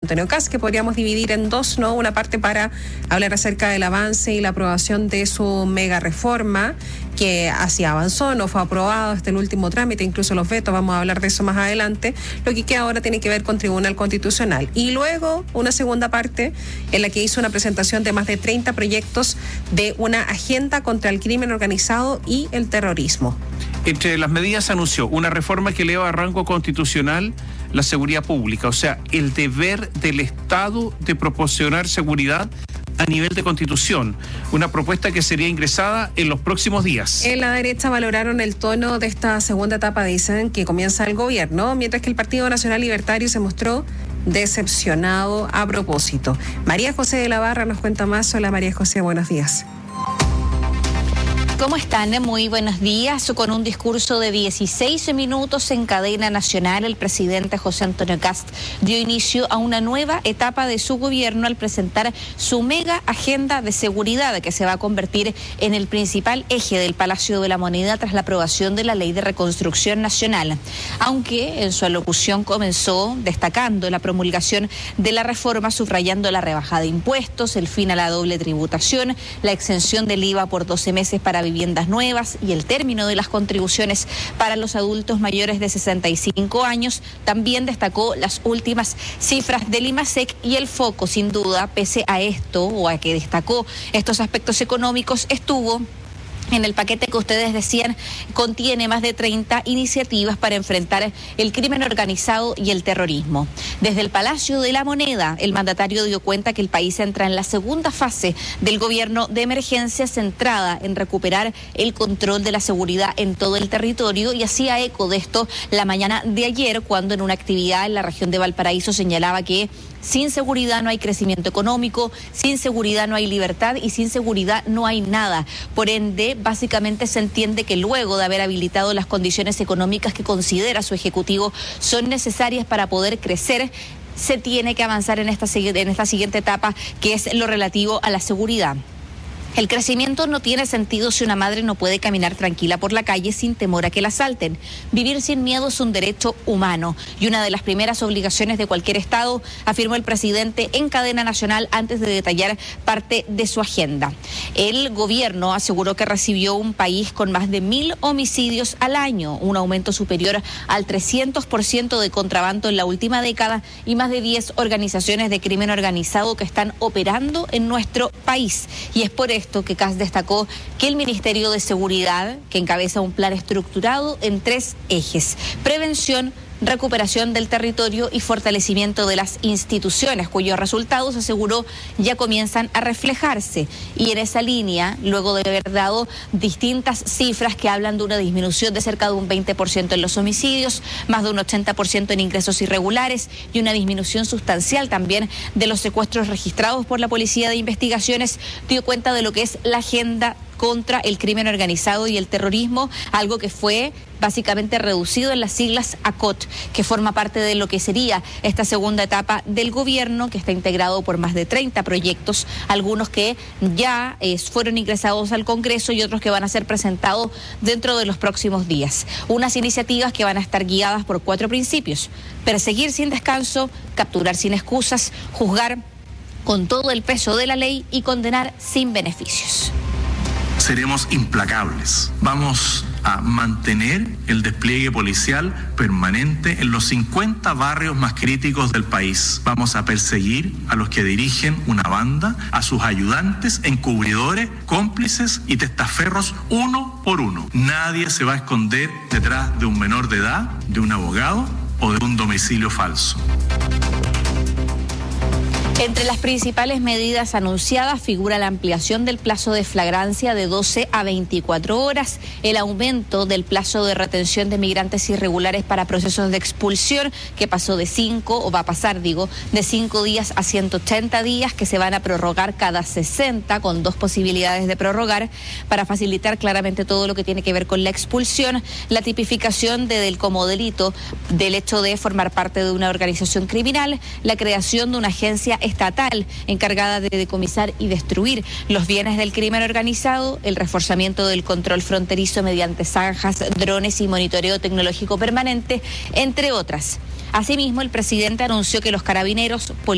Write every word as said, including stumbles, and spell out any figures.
Antonio Kast, que podríamos dividir en dos, ¿no? Una parte para hablar acerca del avance y la aprobación de su mega reforma, que así avanzó, no fue aprobado hasta el último trámite, incluso los vetos, vamos a hablar de eso más adelante. Lo que queda ahora tiene que ver con Tribunal Constitucional. Y luego una segunda parte en la que hizo una presentación de más de treinta proyectos de una agenda contra el crimen organizado y el terrorismo. Entre las medidas anunció una reforma que eleva a rango constitucional la seguridad pública, o sea, el deber del Estado de proporcionar seguridad a nivel de Constitución, una propuesta que sería ingresada en los próximos días. En la derecha valoraron el tono de esta segunda etapa, dicen, que comienza el gobierno, mientras que el Partido Nacional Libertario se mostró decepcionado a propósito. María José de la Barra nos cuenta más. Hola María José, buenos días. ¿Cómo están? Muy buenos días. Con un discurso de dieciséis minutos en cadena nacional, el presidente José Antonio Kast dio inicio a una nueva etapa de su gobierno al presentar su mega agenda de seguridad, que se va a convertir en el principal eje del Palacio de la Moneda tras la aprobación de la Ley de Reconstrucción Nacional. Aunque en su alocución comenzó destacando la promulgación de la reforma, subrayando la rebaja de impuestos, el fin a la doble tributación, la exención del I V A por doce meses para viviendas nuevas y el término de las contribuciones para los adultos mayores de sesenta y cinco años. También destacó las últimas cifras del IMASEC y el foco, sin duda, pese a esto o a que destacó estos aspectos económicos, estuvo en el paquete que ustedes decían contiene más de treinta iniciativas para enfrentar el crimen organizado y el terrorismo. Desde el Palacio de la Moneda, el mandatario dio cuenta que el país entra en la segunda fase del gobierno de emergencia centrada en recuperar el control de la seguridad en todo el territorio, y hacía eco de esto la mañana de ayer cuando en una actividad en la región de Valparaíso señalaba que sin seguridad no hay crecimiento económico, sin seguridad no hay libertad y sin seguridad no hay nada. Por ende, básicamente se entiende que luego de haber habilitado las condiciones económicas que considera su ejecutivo son necesarias para poder crecer, se tiene que avanzar en esta, en esta siguiente etapa, que es lo relativo a la seguridad. El crecimiento no tiene sentido si una madre no puede caminar tranquila por la calle sin temor a que la asalten. Vivir sin miedo es un derecho humano y una de las primeras obligaciones de cualquier Estado, afirmó el presidente en cadena nacional antes de detallar parte de su agenda. El gobierno aseguró que recibió un país con más de mil homicidios al año, un aumento superior al trescientos por ciento de contrabando en la última década y más de diez organizaciones de crimen organizado que están operando en nuestro país. Y es por esto que Kast destacó que el Ministerio de Seguridad, que encabeza un plan estructurado en tres ejes: prevención, recuperación del territorio y fortalecimiento de las instituciones, cuyos resultados, aseguró, ya comienzan a reflejarse. Y en esa línea, luego de haber dado distintas cifras que hablan de una disminución de cerca de un veinte por ciento en los homicidios, más de un ochenta por ciento en ingresos irregulares y una disminución sustancial también de los secuestros registrados por la Policía de Investigaciones, dio cuenta de lo que es la agenda contra el crimen organizado y el terrorismo, algo que fue básicamente reducido en las siglas A C O T, que forma parte de lo que sería esta segunda etapa del gobierno, que está integrado por más de treinta proyectos, algunos que ya eh, fueron ingresados al Congreso y otros que van a ser presentados dentro de los próximos días. Unas iniciativas que van a estar guiadas por cuatro principios: perseguir sin descanso, capturar sin excusas, juzgar con todo el peso de la ley y condenar sin beneficios. Seremos implacables. Vamos a mantener el despliegue policial permanente en los cincuenta barrios más críticos del país. Vamos a perseguir a los que dirigen una banda, a sus ayudantes, encubridores, cómplices y testaferros uno por uno. Nadie se va a esconder detrás de un menor de edad, de un abogado o de un domicilio falso. Entre las principales medidas anunciadas figura la ampliación del plazo de flagrancia de doce a veinticuatro horas, el aumento del plazo de retención de migrantes irregulares para procesos de expulsión, que pasó de cinco, o va a pasar, digo, de cinco días a ciento ochenta días, que se van a prorrogar cada sesenta, con dos posibilidades de prorrogar, para facilitar claramente todo lo que tiene que ver con la expulsión, la tipificación de del como delito del hecho de formar parte de una organización criminal, la creación de una agencia estatal encargada de decomisar y destruir los bienes del crimen organizado, el reforzamiento del control fronterizo mediante zanjas, drones y monitoreo tecnológico permanente, entre otras. Asimismo, el presidente anunció que los carabineros